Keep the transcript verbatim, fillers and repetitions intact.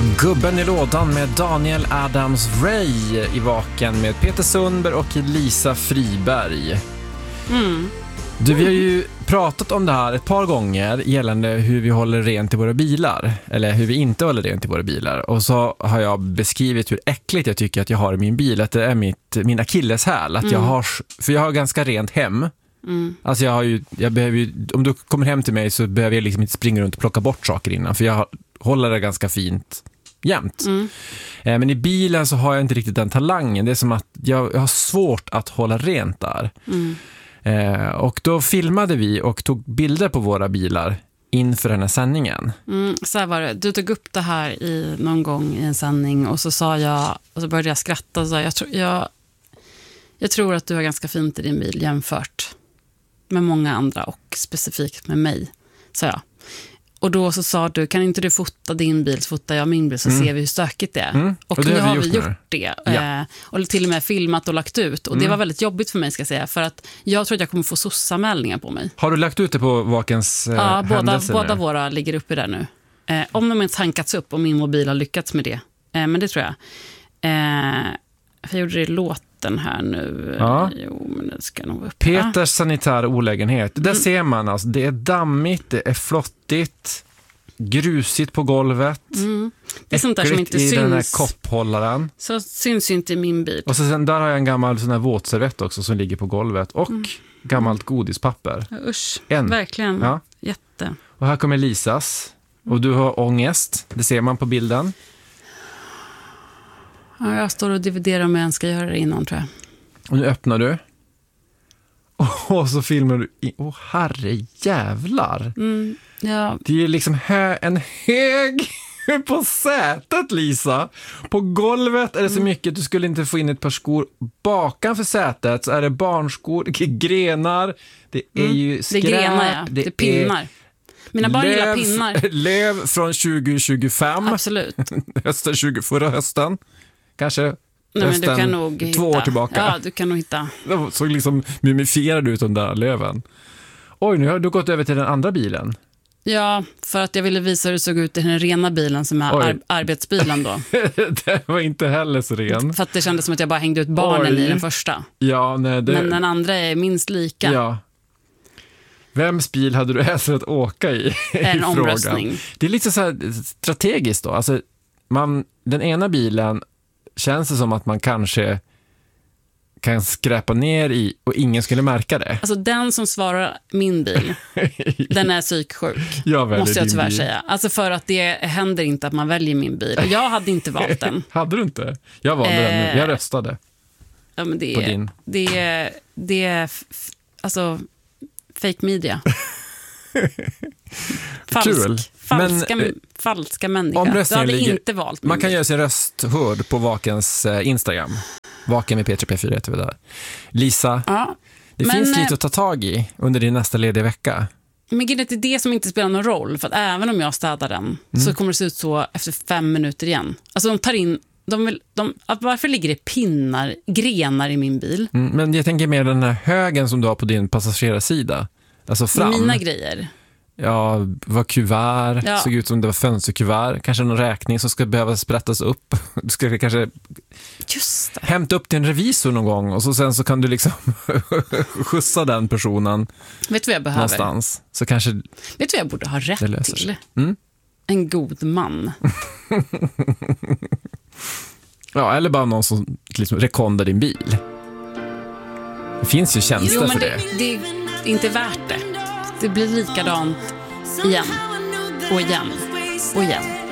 Gubben i lådan med Daniel Adams-Ray i Vaken med Peter Sundberg och Lisa Friberg. Mm. Du, vi har ju pratat om det här ett par gånger gällande hur vi håller rent i våra bilar, eller hur vi inte håller rent i våra bilar. Och så har jag beskrivit hur äckligt jag tycker att jag har i min bil, att det är mitt, min akilleshäl, att mm. jag har, för jag har ganska rent hem. Mm. Alltså jag har ju, jag behöver ju, om du kommer hem till mig så behöver jag liksom inte springa runt och plocka bort saker innan, för jag håller det ganska fint jämt. Mm. Eh, men i bilen så har jag inte riktigt den talangen. Det är som att jag, jag har svårt att hålla rent där. Mm. Eh, och då filmade vi och tog bilder på våra bilar inför den här sändningen. Mm, så här var det. Du tog upp det här i någon gång i en sändning och så sa jag, och så började jag skratta och sa, jag, tro, jag, jag tror att du har ganska fint i din bil jämfört med många andra och specifikt med mig, sa jag. Och då så sa du, kan inte du fota din bil så fotar jag min bil så mm. ser vi hur stökigt det är. Mm. Och, och nu har vi gjort, gjort det. Ja. Eh, och till och med filmat och lagt ut. Och mm. det var väldigt jobbigt för mig, ska jag säga. För att jag tror att jag kommer få sossamäldningar på mig. Har du lagt ut det på Vakens eh, Ja, båda, båda nu? våra ligger uppe där nu. Eh, om de inte tankats upp och min mobil har lyckats med det. Eh, men det tror jag. Eh, för jag gjorde det i låten här nu. Ja. Jo, men det ska nog upp. Peters sanitär olägenhet. Där mm. ser man alltså, det är dammigt, det är flottigt, grusigt på golvet. Mm. Det är sånt där som inte i syns. Den här kopphållaren. Så syns ju inte i min bil. Och så sen där har jag en gammal sån här våtservett också som ligger på golvet. Och mm. gammalt godispapper. Ja, usch, en. Verkligen. Ja. Jätte. Och här kommer Lisas. Och du har ångest. Det ser man på bilden. Ja, jag står och dividerar om jag ens ska göra det innan, tror jag. Och nu öppnar du. Och så filmar du. Åh, oh, herre jävlar. Mm, ja. Det är liksom hö- en hög på sätet, Lisa. På golvet är det så mm. mycket. Du skulle inte få in ett par skor. Bakan för sätet så är det barnskor, det är grenar. Det är mm. ju skräp. Det är grenar, ja. Det, det är pinnar. Är Mina barn gillar pinnar. Löv från tjugo tjugofem. Absolut. Hösten tjugo, förra hösten. Kanske Nej, men du kan nog två hitta. år tillbaka. Ja, du kan nog hitta. Så liksom mumifierade ut de där löven. Oj, nu har du gått över till den andra bilen. Ja, för att jag ville visa hur det såg ut i den rena bilen som är ar- arbetsbilen då. Det var inte heller så ren. För att det kändes som att jag bara hängde ut barnen Oj. i den första. Ja, nej, det... Men den andra är minst lika. Ja. Vems bil hade du helst att åka i? En i omröstning. Det är lite så här strategiskt då. Alltså, man, den ena bilen känns det som att man kanske kan skräpa ner i och ingen skulle märka det. Alltså den som svarar min bil, den är psyksjuk. Jag måste jag tyvärr bil. säga. Alltså för att det händer inte att man väljer min bil. Jag hade inte valt den. Hade du inte? Jag valde eh, den nu. Jag röstade. Ja, men det på är, din. Det är, det är f- alltså fake media. Falsk, Kul. Falska, men, falska människor. Du hade ligger, inte valt Man kan bil. göra sin röst hörd på Vakens eh, Instagram. Vaken med P tre P fyra heter vi där. Lisa, ja, det men, finns lite att ta tag i under din nästa lediga vecka. Men det är det som inte spelar någon roll. För att även om jag städar den mm. så kommer det se ut så efter fem minuter igen. Alltså de tar in... De vill, de, varför ligger det pinnar, grenar i min bil? Mm, men jag tänker mer den här högen som du har på din passagerararsida. Alltså fram. Mina grejer. Ja, vad kuvert. Ja. Såg ut som det var fönsterkuvert. Kanske någon räkning som ska behöva sprättas upp. Du ska kanske Just det. hämta upp till en revisor någon gång. Och så sen så kan du liksom skjutsa den personen. Vet du vad jag behöver? Någonstans. Så kanske Vet du vad jag borde ha rätt till? Mm? En god man. Ja, eller bara någon som liksom rekondar din bil. Det finns ju tjänster jo, men för det. det. Det är inte värt det. Det blir likadant igen och igen och igen.